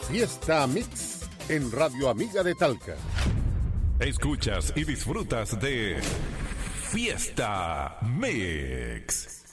Fiesta Mix en Radio Amiga de Talca. Escuchas y disfrutas de Fiesta Mix.